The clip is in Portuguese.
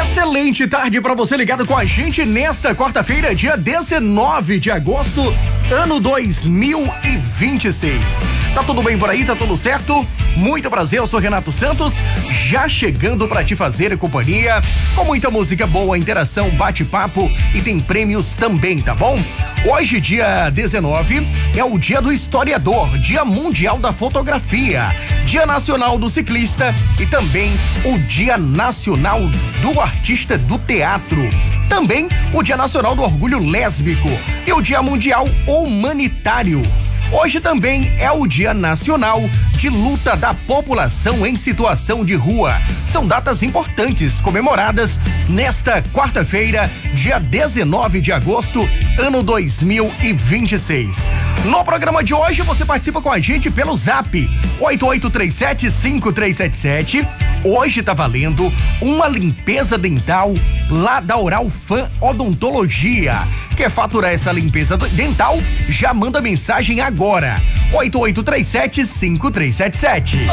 Excelente tarde para você ligado com a gente nesta quarta-feira, dia 19 de agosto, ano 2026. Tá tudo bem por aí? Tá tudo certo? Muito prazer, eu sou Renato Santos, já chegando para te fazer companhia, com muita música boa, interação, bate-papo e tem prêmios também, tá bom? Hoje, dia 19, é o Dia do Historiador, Dia Mundial da Fotografia, Dia Nacional do Ciclista e também o Dia Nacional do Artista do Teatro. Também o Dia Nacional do Orgulho Lésbico e o Dia Mundial Humanitário. Hoje também é o Dia Nacional de Luta da População em Situação de Rua. São datas importantes comemoradas nesta quarta-feira, dia 19 de agosto, ano 2026. No programa de hoje você participa com a gente pelo Zap 8837-5377. Hoje tá valendo uma limpeza dental lá da Oral Fan Odontologia. Quer faturar essa limpeza dental? Já manda mensagem agora. 8837-5377.